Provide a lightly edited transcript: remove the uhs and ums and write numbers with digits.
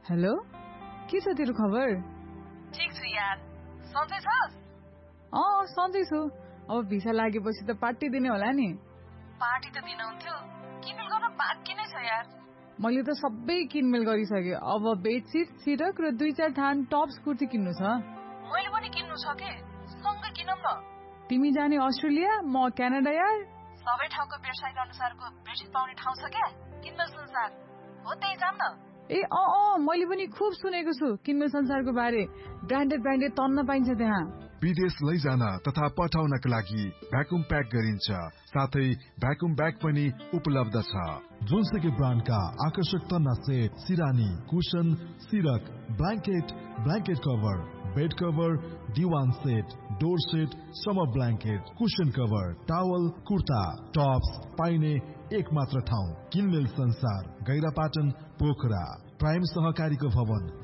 Hello, के छ तेरो खबर? ठीक छु यार, सन्चै छस्? सन्चै छु। अब भिसा लागेपछि त पार्टी दिने होला नि। पार्टी त दिनुहुन्थ्यो, किनमेल गर्न बाँकी नै छ यार। मैले त सबै किनमेल गरिसके। अब बेडसिट, सिरक र 2-4 थान टप्स कुर्ती किन्नु छ। मैले पनि किन्नु छ के, सँगै किनौँ न। तिमी जाने अस्ट्रेलिया, म क्यानाडा यार। सबै ठाउँको वेबसाइट अनुसारको बेडसिट पाउने ठाउँ छ क्या, किनमेल संसार हो, त्यही जाम न। मैले पनि खुब सुनेको छु किनमेल संसारको बारे। ब्रान्डेड तन्न पाइन्छ त्यहाँ। विदेश लैजान तथा पठाउनका लागि भ्याकुम प्याक गरिन्छ, साथै भ्याकुम ब्याग पनि उपलब्ध छ। जुनसुकै ब्रान्डका आकर्षक तन्ना set, सिरानी, cushion, सिरक, blanket cover, bed cover, दिवान set, door set, summer blanket, cushion cover, towel, kurta, Tops पाइने एक मात्र ठाउँ किनमेल संसार, गैरापाटन, पोखरा। प्राइम सहकारीको भवन